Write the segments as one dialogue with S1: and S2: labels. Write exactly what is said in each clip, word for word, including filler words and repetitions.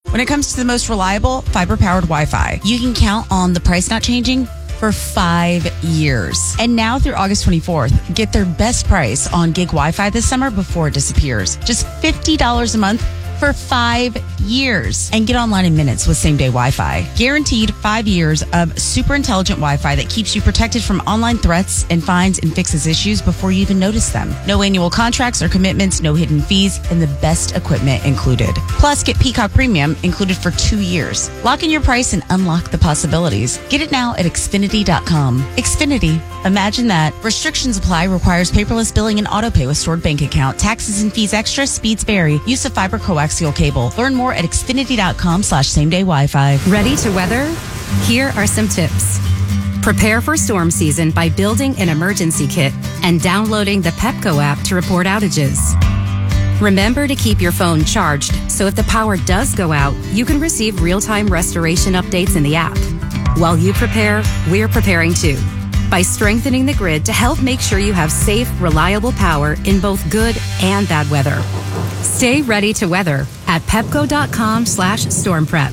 S1: When it comes to the most reliable fiber-powered Wi-Fi, you can count on the price not changing for five years. And now through August twenty-fourth, get their best price on gig Wi-Fi this summer before it disappears. Just fifty dollars a month for five years. And get online in minutes with same-day Wi-Fi. Guaranteed five years of super intelligent Wi-Fi that keeps you protected from online threats and finds and fixes issues before you even notice them. No annual contracts or commitments, no hidden fees, and the best equipment included. Plus, get Peacock Premium included for two years. Lock in your price and unlock the possibilities. Get it now at Xfinity dot com. Xfinity. Imagine that. Restrictions apply. Requires paperless billing and autopay with stored bank account. Taxes and fees extra. Speeds vary. Use of fiber coaxial cable. Learn more at Xfinity dot com slash same day Wi-Fi.
S2: Ready to weather? Here are some tips. Prepare for storm season by building an emergency kit and downloading the Pepco app to report outages. Remember to keep your phone charged so if the power does go out, you can receive real-time restoration updates in the app. While you prepare, we're preparing too, by strengthening the grid to help make sure you have safe, reliable power in both good and bad weather. Stay ready to weather at pepco dot com slash storm prep.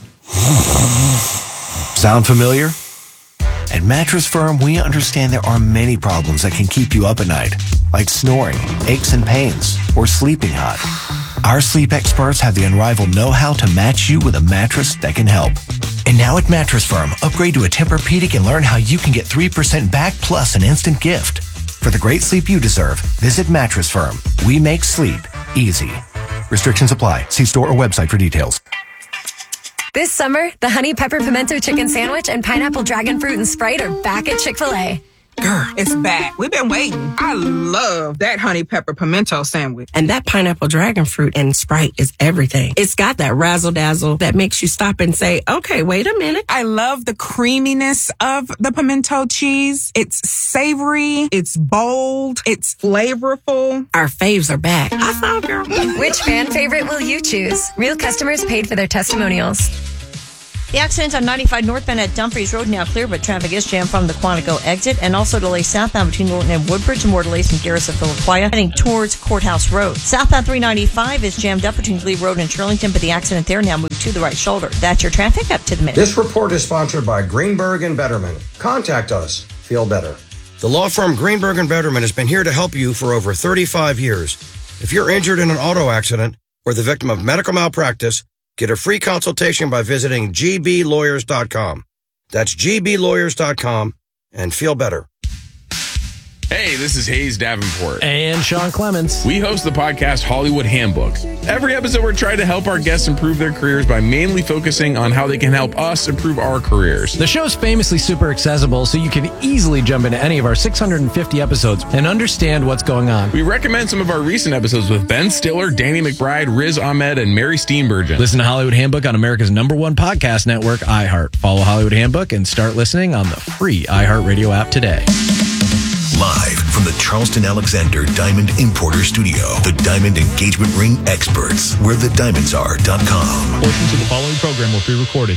S3: Sound familiar? At Mattress Firm, we understand there are many problems that can keep you up at night, like snoring, aches and pains, or sleeping hot. Our sleep experts have the unrivaled know-how to match you with a mattress that can help. And now at Mattress Firm, upgrade to a Tempur-Pedic and learn how you can get three percent back plus an instant gift. For the great sleep you deserve, visit Mattress Firm. We make sleep easy. Restrictions apply. See store or website for details.
S4: This summer, the Honey Pepper Pimento Chicken Sandwich and Pineapple Dragon Fruit and Sprite are back at Chick-fil-A.
S5: Girl, it's back. We've been waiting. I love that Honey Pepper Pimento Sandwich.
S6: And that Pineapple Dragon Fruit and Sprite is everything. It's got that razzle-dazzle that makes you stop and say, okay, wait a minute.
S5: I love the creaminess of the pimento cheese. It's savory. It's bold. It's flavorful.
S6: Our faves are back. I saw, girl.
S4: Which fan favorite will you choose? Real customers paid for their testimonials.
S7: The accident on ninety-five northbound at Dumfries Road now clear, but traffic is jammed from the Quantico exit and also delays southbound between Norton and Woodbridge and more delays from Garrison Philaquia heading towards Courthouse Road. Southbound three ninety-five is jammed up between Lee Road and Shirlington, but the accident there now moved to the right shoulder. That's your traffic up to the minute.
S8: This report is sponsored by Greenberg and Betterman. Contact us. Feel better.
S9: The law firm Greenberg and Betterman has been here to help you for over thirty-five years. If you're injured in an auto accident or the victim of medical malpractice, get a free consultation by visiting g b lawyers dot com. That's g b lawyers dot com and feel better.
S10: Hey, this is Hayes Davenport.
S11: And Sean Clements.
S10: We host the podcast Hollywood Handbook. Every episode, we're trying to help our guests improve their careers by mainly focusing on how they can help us improve our careers.
S11: The show's famously super accessible, so you can easily jump into any of our six hundred fifty episodes and understand what's going on.
S10: We recommend some of our recent episodes with Ben Stiller, Danny McBride, Riz Ahmed, and Mary Steenburgen.
S11: Listen to Hollywood Handbook on America's number one podcast network, iHeart. Follow Hollywood Handbook and start listening on the free iHeartRadio app today.
S12: Live from the Charleston Alexander Diamond Importer Studio, the Diamond Engagement Ring experts, where the diamonds are dot com.
S13: Portions of the following program will be recorded.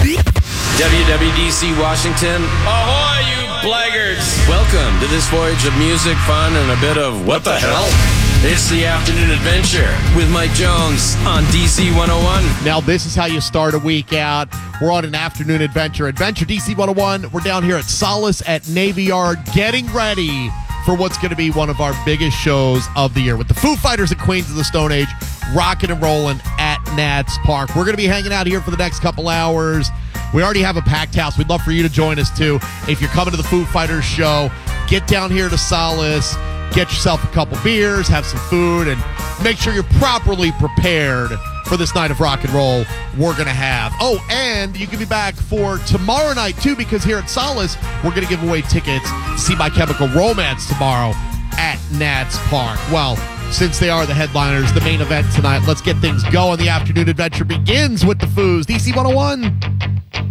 S14: W W D C Washington. Ahoy, you blaggards! Welcome to this voyage of music, fun, and a bit of what the hell? It's the Afternoon Adventure with Mike Jones on D C one oh one.
S15: Now, this is how you start a week out. We're on an afternoon adventure. Adventure D C one oh one. We're down here at Solace at Navy Yard getting ready for what's going to be one of our biggest shows of the year with the Foo Fighters and Queens of the Stone Age rocking and rolling at Nats Park. We're going to be hanging out here for the next couple hours. We already have a packed house. We'd love for you to join us, too. If you're coming to the Foo Fighters show, get down here to Solace. Get yourself a couple beers, have some food, and make sure you're properly prepared for this night of rock and roll we're going to have. Oh, and you can be back for tomorrow night, too, because here at Solace, we're going to give away tickets to see My Chemical Romance tomorrow at Nats Park. Well, since they are the headliners, the main event tonight, let's get things going. The afternoon adventure begins with the Foos. D C one oh one.